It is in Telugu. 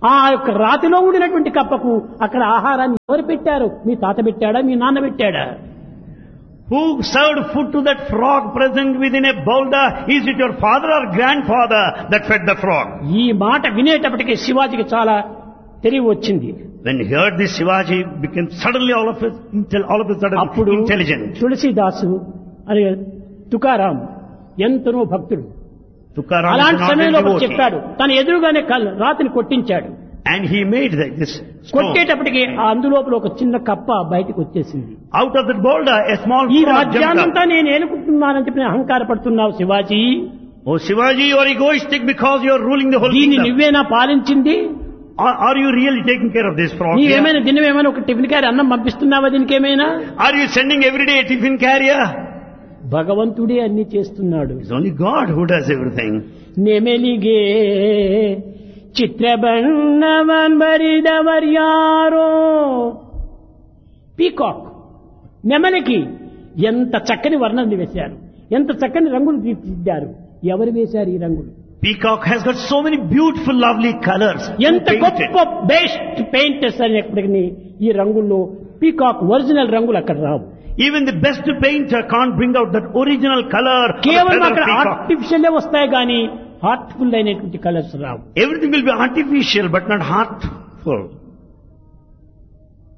ఆ యొక్క రాతిలో ఉండినటువంటి కప్పకు అక్కడ ఆహారాన్ని ఎవరు పెట్టారు? మీ తాత పెట్టాడా, మీ నాన్న పెట్టాడా? Who served food to that frog present within a boulder? Is it your father or grandfather that fed the frog? ఈ మాట వినేటప్పటికీ శివాజీకి చాలా తెలివి వచ్చింది. When he heard this, Shivaji became suddenly all of a sudden అప్పుడు intelligent. తులసీదాసు అనే తుకారాం ఎంతనో భక్తుడు. Tukaram is అలాంటి not a సమయంలో devotee. చెప్పాడు, తన ఎదురుగానే రాతిని కొట్టించాడు. And he made this stone. కొట్టేటప్పటికి అందులోపల ఒక చిన్న కప్ప బయటకు వచ్చేసింది. Out of that boulder, a small ఈ frog jumped రాజ్యాన్నంతా up. నేను ఏలుకుంటున్నానని చెప్పి అహంకారపడుతున్నావు Shivaji. Oh Shivaji, you are egoistic because you are ruling the whole దీన్ని kingdom. నువ్వేనా పాలించింది? Are you really taking care of this frog? here? నీవేమైనా దినమేమైనా ఒక టిఫిన్ క్యారీ అన్నం పంపిస్తున్నావా దీనికేమైనా? Are you sending every day a tiffin carrier? భగవంతుడే అన్ని చేస్తున్నాడు. It's only God who does everything. ನೆಮೆಲಿಗೆ ಚಿತ್ರಬಣ್ಣವನ್ ಬರಿದವರ್ಯಾರೋ. Peacock నెమలికి ఎంత చక్కని వర్ణాన్ని వేశారు, ఎంత చక్కని రంగులు తీర్చిదిద్దారు. ఎవరు వేశారు ఈ రంగులు? Peacock has got so many beautiful, lovely colors. ఎంత గొప్ప బెస్ట్ పెయింటర్స్ అనేప్పటికీ ఈ రంగుల్లో పీకాక్ ఒరిజినల్ రంగులు అక్కడ రావు. Even the best painter can't bring out that original color of the కేవలం feather అక్కడ peacock. ఆర్టిఫిషియల్ వస్తాయి కానీ హార్ట్ఫుల్ అయినటువంటి colours Rao. Everything will be artificial but not heartful.